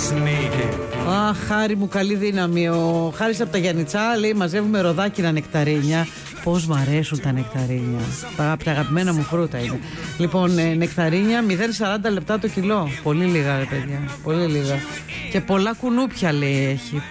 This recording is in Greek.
Αχ, Χάρη μου, καλή δύναμη. Ο Χάρης από τα Γιαννιτσά λέει: μαζεύουμε ροδάκινα νεκταρίνια. Πώς μ' αρέσουν τα νεκταρίνια. Από τα αγαπημένα μου φρούτα είναι. Λοιπόν, νεκταρίνια 0,40 λεπτά το κιλό. Πολύ λίγα, ρε παιδιά. Πολύ λίγα. Και πολλά κουνούπια λέει έχει.